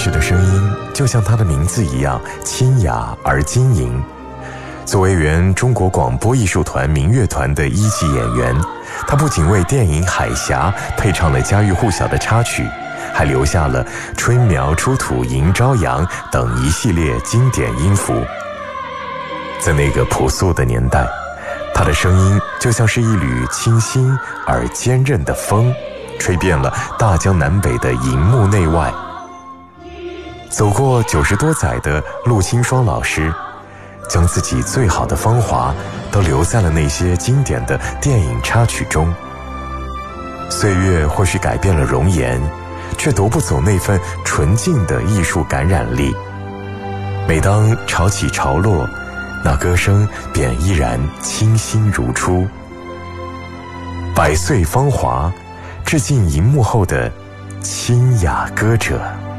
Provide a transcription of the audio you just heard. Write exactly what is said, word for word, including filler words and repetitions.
时的声音就像他的名字一样清雅而晶莹。作为原中国广播艺术团民乐团的一级演员，他不仅为电影《海峡》配唱了家喻户晓的插曲，还留下了春苗出土迎朝阳等一系列经典音符。在那个朴素的年代，他的声音就像是一缕清新而坚韧的风，吹遍了大江南北的荧幕内外。走过九十多载的陆清霜老师，将自己最好的芳华都留在了那些经典的电影插曲中。岁月或许改变了容颜，却夺不走那份纯净的艺术感染力。每当潮起潮落，那歌声便依然清新如初。百岁芳华，致敬荧幕后的清雅歌者。